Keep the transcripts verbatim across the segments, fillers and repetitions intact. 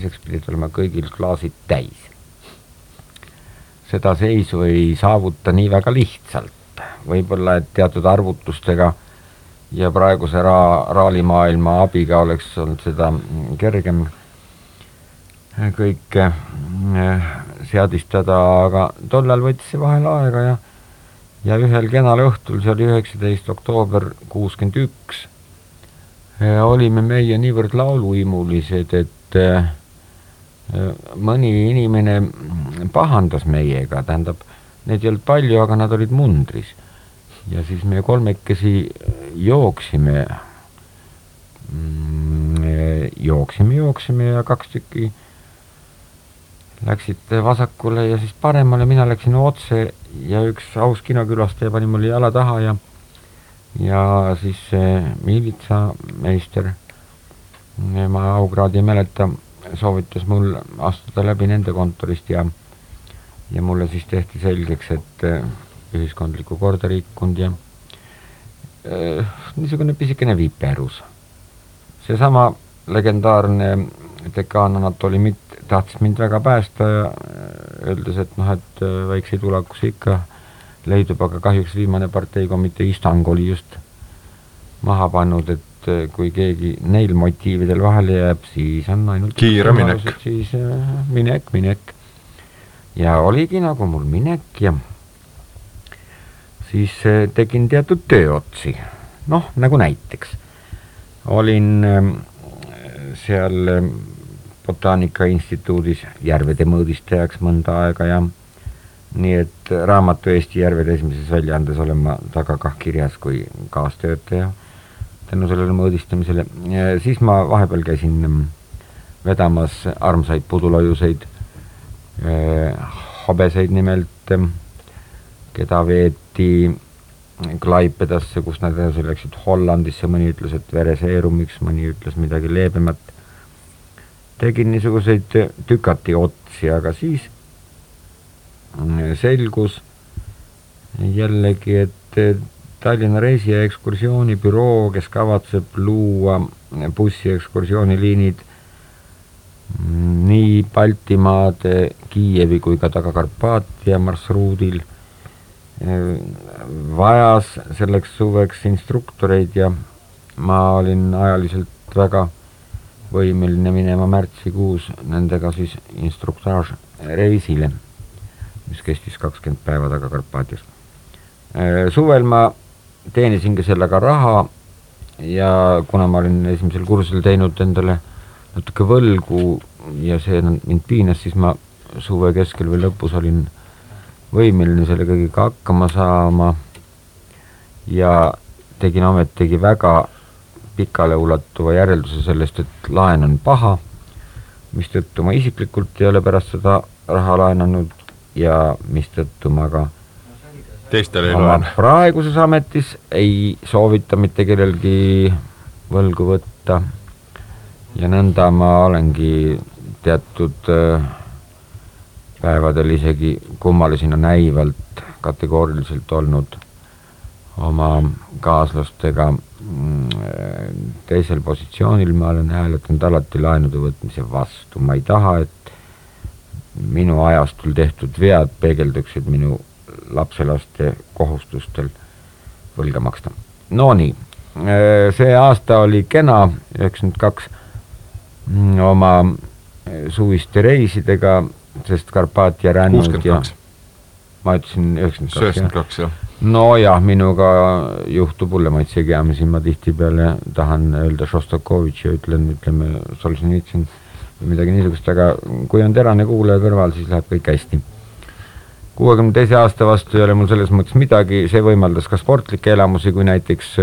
pidid olema kõigil klaasid täis. Seda seisu ei saavuta nii väga lihtsalt. Võib-olla, et teatud arvutustega ja praeguse ra- raalimaailma abiga oleks olnud seda kergem kõike seadistada, aga tollal võttis see vahel aega ja, ja ühel kenal õhtul, see oli üheksateist oktoober kuuskümmend üks, olime meie niivõrd lauluimulised, et mõni inimene pahandas meiega, tähendab, neid ei olnud palju, aga nad olid mundris. Ja siis me kolmekesi jooksime, jooksime, jooksime ja kaks tükki läksid vasakule ja siis paremale, mina läksin otse ja üks aus kinokülastaja pani mul jala taha ja ja siis miilitsameister, ma aukraadi ei mäleta, soovitas mul astuda läbi nende kontorist ja ja mulle siis tehti selgeks, et ühiskondliku korda rikkunud ja äh, niisugune pisikene viperus. Seesama legendaarne dekaan Anatoli Mitt tahtis mind väga päästa ja öeldes, et noh, et väikseid ulakusi ikka leidub, aga kahjuks viimane parteikomitee istang oli just maha pannud, et kui keegi neil motiividel vahele jääb, siis on ainult kiire minek. Siis minek, minek. Ja oligi nagu mul minek ja siis tegin teatud tööotsi. Noh, nagu näiteks. Olin seal Botaanika instituudis järvede mõõdistajaks mõnda aega ja nii, et raamatu Eesti järvede esimeses väljaandes olen ma taga kah kirjas kui kaastöötaja tänu sellele mõõdistamisele. Ja siis ma vahepeal käisin vedamas armsaid pudulojuseid, hobeseid nimelt, keda veeti Klaipedasse, kus nad läksid Hollandisse, mõni ütles, et vereseerumiks, mõni ütles midagi leebemat. Tegin niisuguseid tükati otsi, aga siis selgus jällegi, et Tallinna reisi- ja ekskursioonibüroo, kes kavatseb luua bussi ekskursiooniliinid nii Baltimaade, Kiievi kui ka Taga-Karpaatia marsruudil, vajas selleks suveks instruktoreid ja ma olin ajaliselt väga võimeline minema märtsikuus nendega siis instruktaaž reisile, mis kestis kakskümmend päeva Taga-Karpaatias. Suvel ma teenisingi sellega raha ja kuna ma olin esimesel kursusel teinud endale natuke võlgu ja see mind piinas, siis ma suve keskel või lõpus olin võimeline selle kõigiga hakkama saama ja tegin ometigi väga pikale ulatuva järelduse sellest, et laen on paha, mistõttu ma isiklikult ei ole pärast seda raha laenanud ja mistõttu ma ka teistele ei oma laen. praeguses ametis ei soovita mitte kellelgi võlgu võtta ja nõnda ma olengi teatud päevadel isegi kummalisena näivalt kategooriliselt olnud oma kaaslastega teisel positsioonil. Ma olen hääletanud alati laenude võtmise vastu. Ma ei taha, et minu ajastul tehtud vead peegelduksid minu lapselaste kohustustel võlga maksta. No nii, see aasta oli kena, üheksakümmend kaks, oma suviste reisidega, sest Karpaatia rännud ja ma ütlesin üheksakümmend kaks, jah. No jah, minuga juhtub hullemaid segiamisi, ma tihti peale tahan öelda Šostakovitš ja ütlen, ütleme Solženitsyn või midagi niisugust, aga kui on terane kuulaja kõrval, siis läheb kõik hästi. kuuekümne teise aasta vastu ei ole mul selles mõttes midagi, see võimaldas ka sportlikke elamusi, kui näiteks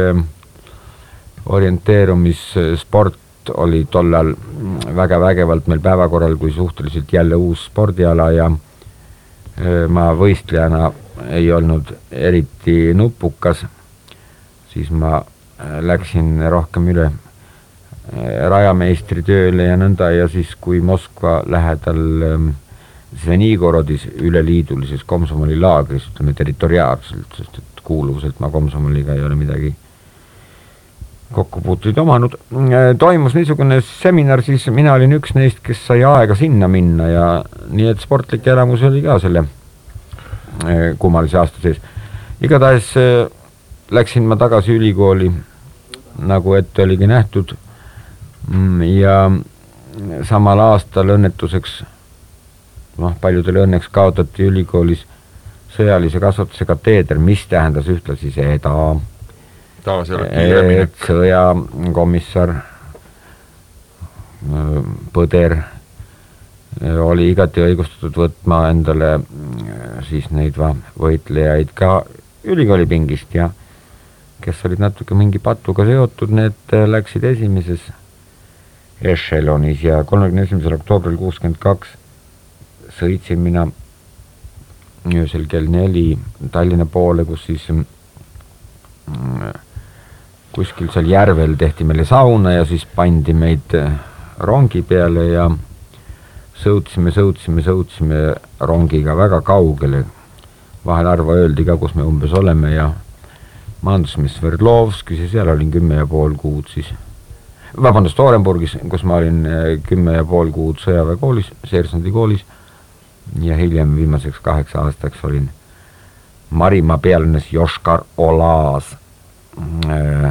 orienteerumissport oli tollal väga vägevalt meil päevakorral kui suhteliselt jälle uus spordiala ja ma võistlejana ei olnud eriti nupukas, siis ma läksin rohkem üle rajameistri tööle ja nõnda ja siis kui Moskva lähedal Zvenigorodis üleliidulises Komsomoli laagris, ütleme territoriaalselt, sest et kuuluvuselt ma Komsomoliga ei ole midagi kokkupuutuid omanud. Toimus niisugune seminar, siis mina olin üks neist, kes sai aega sinna minna ja nii, et sportlik elamus oli ka selle kummalise aasta sees. Igatahes läksin ma tagasi ülikooli, nagu ette oligi nähtud, ja samal aastal õnnetuseks, noh, paljudele õnneks kaotati ülikoolis sõjalise kasvatuse kateeder, mis tähendas ühtlasi seda, et sõjakomissar Põder oli igati õigustatud võtma endale siis neid võitlejaid ka ülikooli pingist ja kes olid natuke mingi patuga seotud, need läksid esimeses ešelonis ja kolmekümne esimesel oktoobril kuuskümmend kaks sõitsin mina öösel kell neli Tallinna poole, kus siis kuskil seal järvel tehti meile sauna ja siis pandi meid rongi peale ja sõutsime, sõutsime, sõutsime rongiga väga kaugele. Vahel arva öeldi ka, kus me umbes oleme ja maandusime Sverdlovskis ja seal olin kümme ja pool kuud siis, vabandust, Orenburgis, kus ma olin kümme ja pool kuud sõjaväekoolis, seersandi koolis ja hiljem viimaseks kaheksa aastaks olin Marimaa pealinnas Joškar Olaas äh,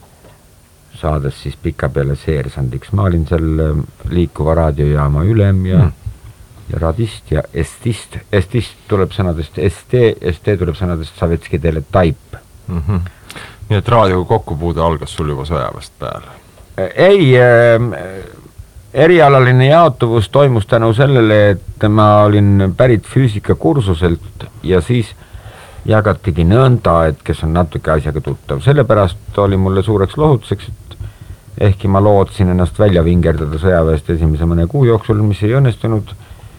saades siis pika peale seersandiks. Ma olin seal liikuva raadiojaama ülem ja, mm. ja radist ja estist. Estist tuleb sõnadest ST, ST tuleb sõnadest Sovetski teletaip. Mm-hmm. Nii et raadioga kokkupuude algas sul juba sõjaväest peale? Ei, äh, erialaline jaotuvus toimus tänu sellele, et ma olin pärit füüsikakursuselt ja siis jagatigi nõnda, et kes on natuke asjaga tuttav. Sellepärast oli mulle suureks lohutuseks, et ehkki ma lootsin ennast välja vingerdada sõjaväest esimese mõne kuu jooksul, mis ei õnnestunud,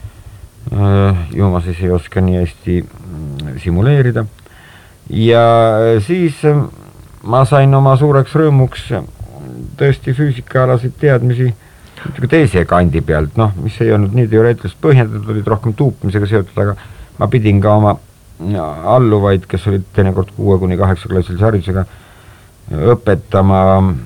ju ma siis ei oska nii hästi simuleerida. Ja siis ma sain oma suureks rõõmuks tõesti füüsikaalasid teadmisi teise kandi pealt, noh, mis ei olnud nii teoreetiliselt põhjendatud, olid rohkem tuupmisega seotud, aga ma pidin ka oma alluvaid, kes olid teinekord kuue kuni kaheksa klassilise haridusega, õpetama,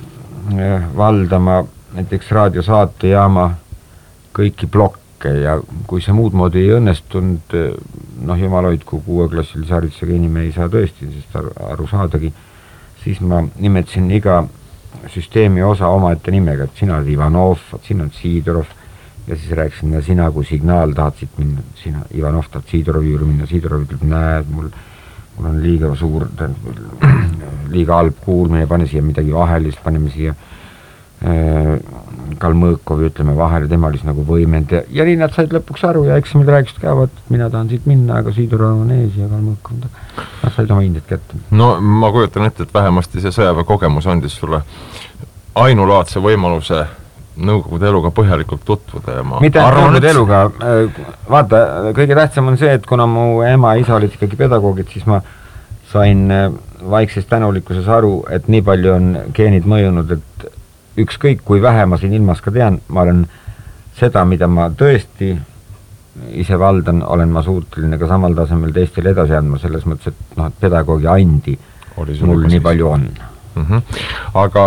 valdama näiteks raadiosaatejaama kõiki blokke ja kui see muud moodi ei õnnestunud, noh, jumal hoidku kuueklassilise haridusega inimene ei saa tõesti, sest aru, aru saadagi, siis ma nimetasin iga süsteemi osa omaette nimega, et sina oled Ivanov, sina oled Siidorov ja siis rääkisin, ja sina kui signaal tahtsid minna, sina Ivanov tahad Siidorovi juurde minna, Siidorov ütleb, näed, mul, mul on liiga suur, liiga halb kuulmine, pane siia midagi vahelist, paneme siia äh, Kalmõkovi ütleme vahele, tema oli nagu võimend ja, ja nii nad said lõpuks aru ja eksamil rääkisid ka, et mina tahan siit minna, aga Siidorov on ees ja Kalmõkov nad said oma hinded kätte. No ma kujutan ette, et vähemasti see sõjaväe kogemus andis sulle ainulaadse võimaluse nõukogude eluga põhjalikult tutvuda ja ma mitte nõukogude eluga, vaata, kõige tähtsam on see, et kuna mu ema ja isa olid ikkagi pedagoogid, siis ma sain vaiksest tänulikkuses aru, et nii palju on geenid mõjunud, et ükskõik kui vähe ma siin ilmas ka tean, ma olen seda, mida ma tõesti ise valdan, olen ma suuteline ka samal tasemel teistele edasi andma, selles mõttes, et noh, pedagoogi andi mul nii palju on. Mm-hmm. Aga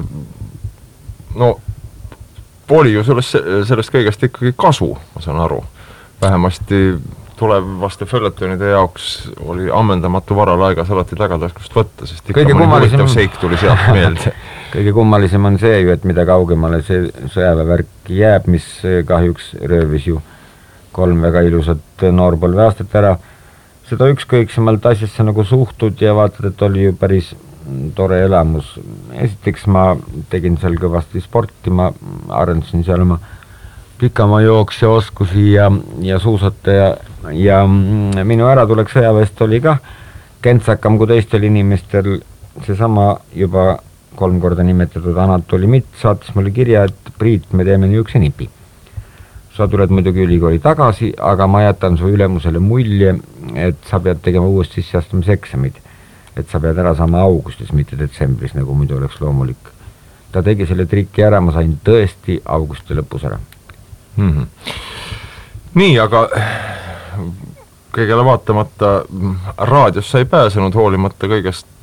no oli ju sellest, sellest kõigest ikkagi kasu, ma saan aru. Vähemasti tulevaste fölletonide jaoks oli ammendamatu varalaigas alati tagataskust võtta, sest ikka mõni huvitav seik tuli sealt meelde. Kõige kummalisem on see ju, et mida kaugemale see sõjaväevärk jääb, mis kahjuks röövis ju kolm väga ilusat noorpõlve aastat ära. Seda ükskõiksemalt asjasse nagu suhtud ja vaatad, et oli ju päris tore elamus. Esiteks ma tegin seal kõvasti sporti, ma arendasin seal oma pikamaa jooksja oskusi ja, ja suusata ja, ja minu äratulek sõjaväest oli ka kentsakam kui teistel inimestel. Seesama juba kolm korda nimetatud Anatoli Mitt saatis mulle kirja, et Priit, me teeme niisuguse nipi. Sa tuled muidugi ülikooli tagasi, aga ma jätan su ülemusele mulje, et sa pead tegema uuest sisseastumiseksamid. Et sa pead ära saama augustis, mitte detsembris, nagu muidu oleks loomulik. Ta tegi selle trikki ära, ma sain tõesti augusti lõpus ära. Mm-hmm. Nii, aga kõigele vaatamata raadios sai pääsenud hoolimata kõigest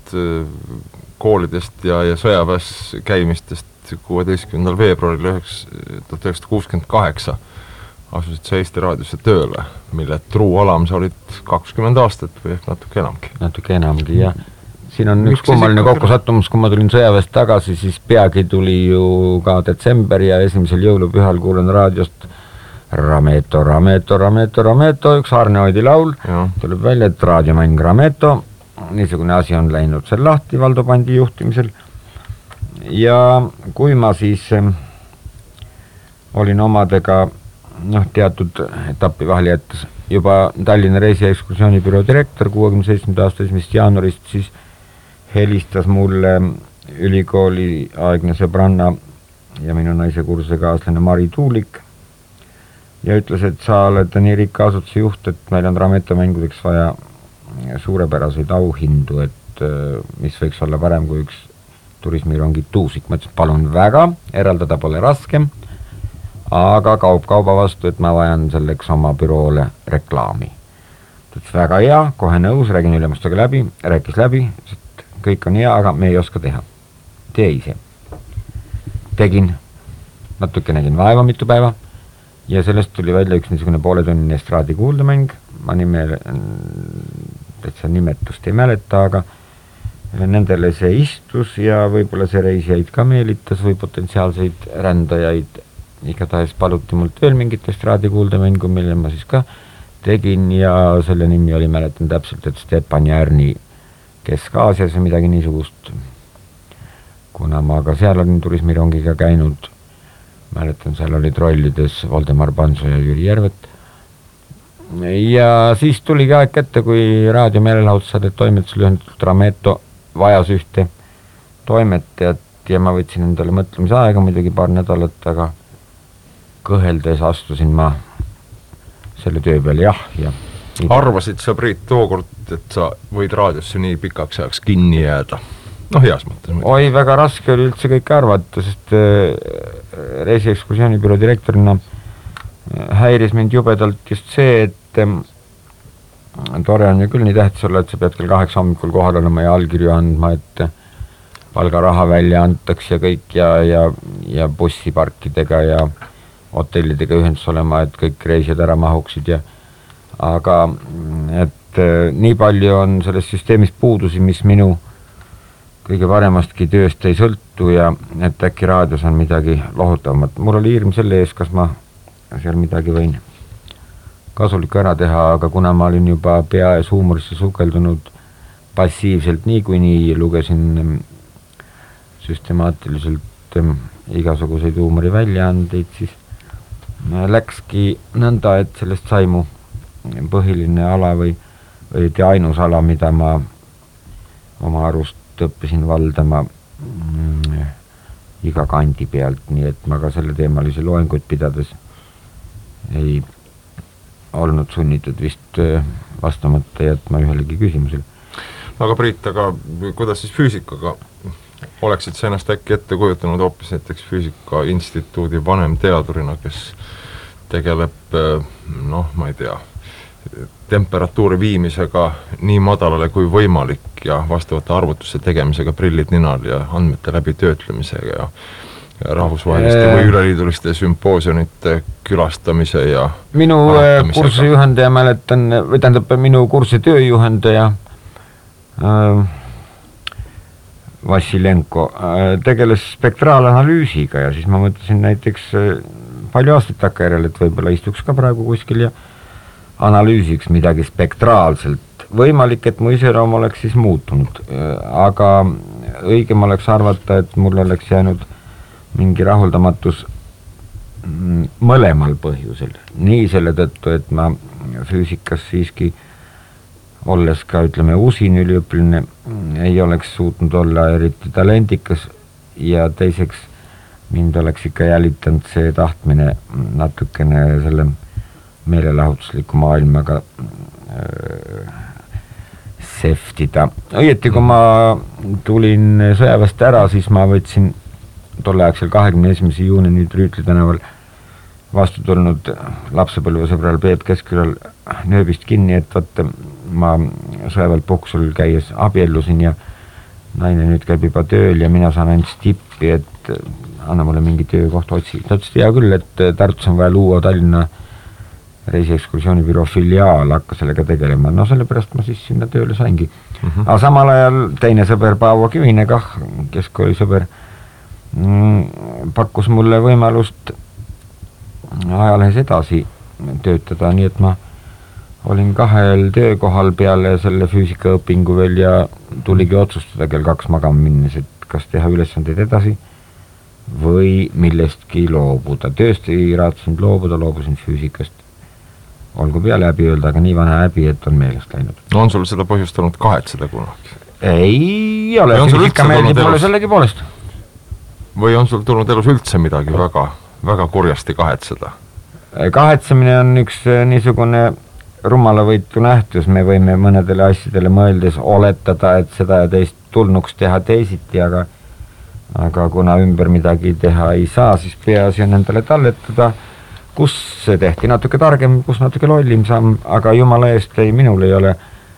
jutust koolidest ja, ja sõjaväes käimistest kuueteistkümnendal veebruaril tuhat üheksasada kuuskümmend kaheksa asusid sa Eesti Raadiosse tööle, mille truu alam sa olid kakskümmend aastat või ehk natuke enamgi. Natuke enamgi, jah. Siin on üks kummaline kokkusattumus, kui ma tulin sõjaväest tagasi, siis peagi tuli ju ka detsember ja esimesel jõulupühal kuulen raadiost Rameto, Rameto, Rameto, Rameto, üks Arne Oidi laul, ja. Tuleb välja, et raadiomäng Rameto, niisugune asi on läinud seal lahti Valdo Pandi juhtimisel ja kui ma siis äh, olin omadega noh, teatud etappi vahel jättes juba Tallinna reisi- ja ekskursioonibüroo direktor kuuekümne seitsmenda aasta esimesest jaanuarist, siis helistas mulle ülikooli aegne sõbranna ja minu naise kursusekaaslane Mari Tuulik ja ütles, et sa oled nii rikka asutuse juht, et meil on Rameto mängudeks vaja suurepäraseid auhindu, et mis võiks olla parem kui üks turismirongi tuusik. Ma ütlesin, palun väga, eraldada pole raskem, aga kaup kauba vastu, et ma vajan selleks oma büroole reklaami. Ta ütles, väga hea, kohe nõus, räägin ülemustega läbi, rääkis läbi, et kõik on hea, aga me ei oska teha. Tee ise. Tegin, natuke nägin vaeva mitu päeva ja sellest tuli välja üks niisugune pooletunnine estraadi kuuldemäng. Ma nime, täitsa nimetust ei mäleta, aga nendele see istus ja võib-olla see reisijaid ka meelitas või potentsiaalseid rändajaid. Igatahes paluti mult veel mingit estraadi kuuldemängu, mille ma siis ka tegin ja selle nimi oli, mäletan täpselt, et Stepan Järni Kesk-Aasias või midagi niisugust. Kuna ma ka seal olin turismirongiga käinud, mäletan, seal olid rollides Voldemar Panso ja Jüri Järvet. Ja siis tuli ka aeg kätte, kui raadio meelelahutussaadet toimetus lühendatult Rameto vajas ühte toimetajat ja ma võtsin endale mõtlemise aega muidugi paar nädalat, aga kõheldes astusin ma selle töö peal jah ja arvasid sa, Priit, tookord, et sa võid raadiosse nii pikaks ajaks kinni jääda? No heas mõttes. Oi, väga raske oli üldse kõik arvata, sest reisi- ja ekskursioonibüroo direktorina häiris mind jubedalt just see, et tore on ju küll nii tähtis olla, et sa pead kell kaheksa hommikul kohal olema ja allkirju andma, et palgaraha välja antaks ja kõik ja, ja, ja bussiparkidega ja hotellidega ühendus olema, et kõik reisijad ära mahuksid ja aga et nii palju on selles süsteemis puudusi, mis minu kõige paremastki tööst ei sõltu ja et äkki raadios on midagi lohutavamat. Mul oli hirm selle ees, kas ma seal midagi võin kasulikku ära teha, aga kuna ma olin juba pea ees huumorisse sukeldunud passiivselt nii kui nii, lugesin süstemaatiliselt igasuguseid huumori väljaandeid, siis läkski nõnda, et sellest sai mu põhiline ala või, või ainus ala, mida ma oma arust õppisin valdama mm, iga kandi pealt, nii et ma ka selle teemalisi loenguid pidades ei olnud sunnitud vist vastamata jätma ühelegi küsimusele. Aga Priit, aga kuidas siis füüsikaga? Oleksid sa ennast äkki ette kujutanud hoopis näiteks Füüsika Instituudi vanem teadurina, kes tegeleb, noh, ma ei tea, temperatuuri viimisega nii madalale kui võimalik ja vastavate arvutuste tegemisega prillid ninal ja andmete läbi töötlemisega ja rahvusvaheliste või üleliiduliste sümpoosiumite külastamise ja minu kursi juhendaja mäletan, või tähendab minu kursi tööjuhendaja äh, Vassilenko äh, tegeles spektraalanalüüsiga ja siis ma mõtlesin näiteks äh, palju aastat takkajärjel, et võib-olla istuks ka praegu kuskil ja analüüsiks midagi spektraalselt. Võimalik, et mu iseloom oleks siis muutunud, aga õigem oleks arvata, et mul oleks jäänud mingi rahuldamatus mõlemal põhjusel. Nii selle tõttu, et ma füüsikas siiski, olles ka, ütleme, usin üliõpiline, ei oleks suutnud olla eriti talendikas ja teiseks mind oleks ikka jälitanud see tahtmine natukene selle meelelahutusliku maailmaga äh, seftida. Õieti, kui ma tulin sõjaväest ära, siis ma võtsin tolleaegsel kahekümne esimese juunini Rüütli tänaval vastu tulnud lapsepõlvesõbral Peep Keskkülal nööbist kinni, et võtta ma sõjaväelt puhkusel käies abiellusin ja naine nüüd käib juba tööl ja mina saan ainult stippi, et anna mulle mingi töökoht otsi. Ta ütles, hea küll, et Tartus on vaja luua Tallinna reisiekskursioonibüroo filiaal, hakka sellega tegelema. No sellepärast ma siis sinna tööle saingi. Mm -hmm. Aga samal ajal teine sõber Paavo Kivine kah, keskkooli sõber, mm, pakkus mulle võimalust ajalehes edasi töötada, nii et ma olin kahel töökohal peale selle füüsikaõpingu veel ja tuligi otsustada kell kaks magama minnes, et kas teha ülesandeid edasi või millestki loobuda. Tööst ei raatsin loobuda, loobusin füüsikast. Olgu peale häbi öelda, aga nii vana häbi, et on meelest läinud. No on sul seda põhjust olnud kahetseda kunagi? Ei ole, füüsika meeldib mulle sellegi poolest. Või on sul tulnud elus üldse midagi väga, väga kurjasti kahetseda? Kahetsemine on üks niisugune rumalavõitu nähtus, me võime mõnedele asjadele mõeldes oletada, et seda ja teist tulnuks teha teisiti, aga aga kuna ümber midagi teha ei saa, siis peaasi on endale talletada, kus see tehti natuke targem, kus natuke lollim samm, aga jumala eest ei, minul ei ole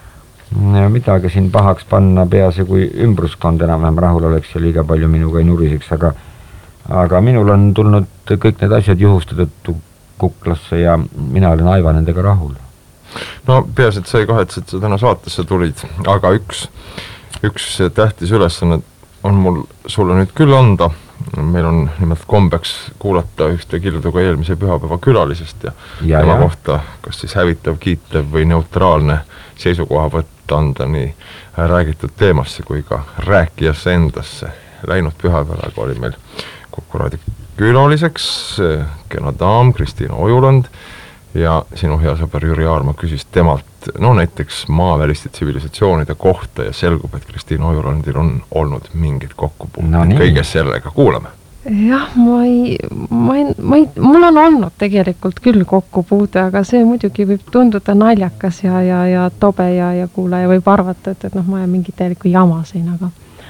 midagi siin pahaks panna, peaasi kui ümbruskond enam-vähem rahul oleks ja liiga palju minuga ei nuriseks, aga aga minul on tulnud kõik need asjad juhustatud kuklasse ja mina olen aiva nendega rahul. No peaasi, et sa ei kahetse, et sa täna saatesse tulid, aga üks, üks tähtis ülesanne on mul sulle nüüd küll anda. Meil on nimelt kombeks kuulata ühte kilduga eelmise pühapäeva külalisest ja, ja tema ja. kohta kas siis hävitav, kiitev või neutraalne seisukoha võtta anda nii räägitud teemasse kui ka rääkijasse endasse. Läinud pühapäevaga oli meil Kuku-raadio külaliseks kena daam Kristiina Ojuland ja sinu hea sõber Jüri Aarma küsis temalt no näiteks maaväliste tsivilisatsioonide kohta ja selgub, et Kristiina Ojulandil on olnud mingid kokkupuuted no, kõige sellega. Kuulame. Jah, ma ei, ma ei, ma ei, mul on olnud tegelikult küll kokkupuude, aga see muidugi võib tunduda naljakas ja, ja, ja tobe ja, ja kuulaja võib arvata, et, et noh, ma olen mingi täieliku jama siin, aga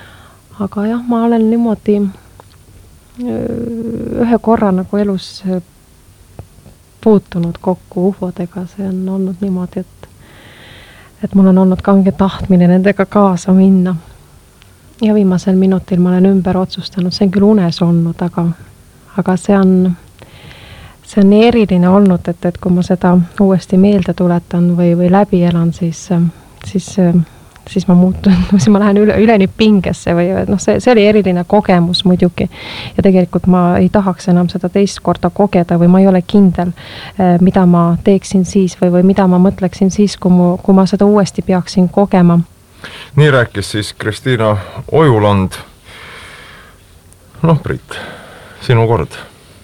aga jah, ma olen niimoodi ühe korra nagu elus puutunud kokku ufodega, see on olnud niimoodi, et et mul on olnud ka mingi tahtmine nendega kaasa minna. Ja viimasel minutil ma olen ümber otsustanud, see on küll unes olnud, aga, aga see on see on nii eriline olnud, et, et kui ma seda uuesti meelde tuletan või, või läbi elan, siis, siis, siis ma muutun, siis ma lähen üle, üleni pingesse või noh, see, see oli eriline kogemus muidugi ja tegelikult ma ei tahaks enam seda teist korda kogeda või ma ei ole kindel, mida ma teeksin siis või, või mida ma mõtleksin siis, kui, mu, kui ma seda uuesti peaksin kogema. Nii rääkis siis Kristiina Ojuland. Noh, Priit, sinu kord.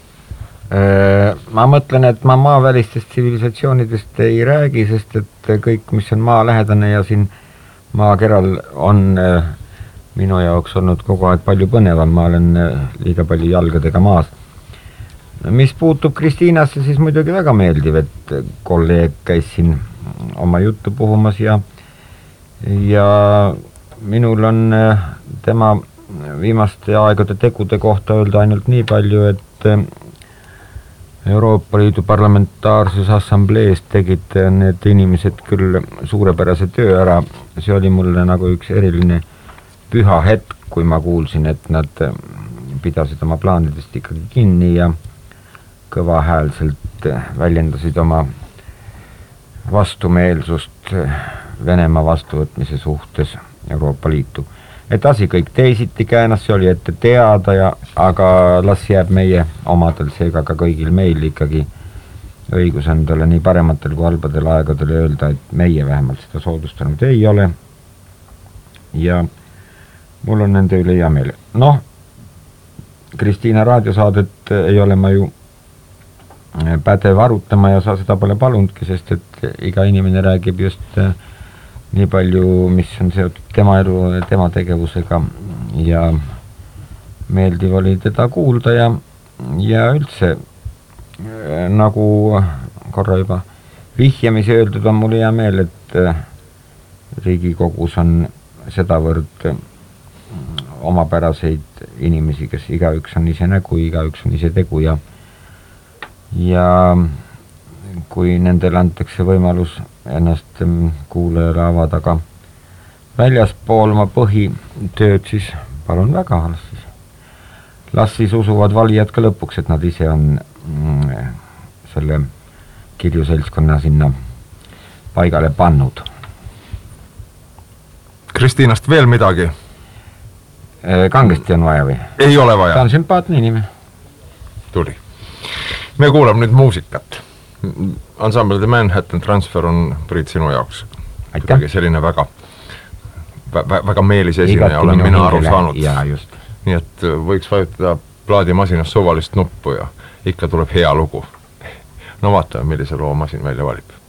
Ma mõtlen, et ma maavälistest tsivilisatsioonidest ei räägi, sest et kõik, mis on maa lähedane ja siin maakeral on minu jaoks olnud kogu aeg palju põnevam, ma olen liiga palju jalgadega maas. Mis puutub Kristiinasse, siis muidugi väga meeldiv, et kolleeg käis siin oma juttu puhumas ja ja minul on tema viimaste aegade tegude kohta öelda ainult nii palju, et Euroopa Liidu parlamentaarses assamblees tegid need inimesed küll suurepärase töö ära. See oli mulle nagu üks eriline püha hetk, kui ma kuulsin, et nad pidasid oma plaanidest ikkagi kinni ja kõvahäälselt väljendasid oma vastumeelsust Venemaa vastuvõtmise suhtes Euroopa Liitu. Et asi kõik teisiti käänas, see oli ette teada, ja, aga las jääb meie omadel, seega ka kõigil meil ikkagi õigus endale nii parematel kui halbadel aegadel öelda, et meie vähemalt seda soodustanud ei ole. Ja mul on nende üle hea meel. Noh, Kristiina raadiosaadet ei ole ma ju pädev arutama ja sa seda pole palundki, sest et iga inimene räägib just nii palju, mis on seotud tema elu, tema tegevusega ja meeldiv oli teda kuulda ja, ja üldse nagu korra juba vihjamise öeldud on mul hea meel, et Riigikogus on sedavõrd omapäraseid inimesi, kes igaüks on ise nägu, igaüks on ise tegu ja ja kui nendele antakse võimalus ennast kuulajale avada ka väljaspool oma põhitööd, siis palun väga, las siis, las siis usuvad valijad ka lõpuks, et nad ise on mm, selle kirjuseltskonna sinna paigale pannud. Kristiinast veel midagi? Kangesti on vaja või? Ei ole vaja. Ta on sümpaatne inimene. Tuli. Me kuulame nüüd muusikat. Ensemble The Manhattan Transfer on Priit sinu jaoks. Kuidagi selline väga, vä väga meelis esineja, olen mina aru saanud. Ja, just. Nii et võiks vajutada plaadimasinas suvalist nuppu ja ikka tuleb hea lugu. No vaatame, millise loo masin välja valib.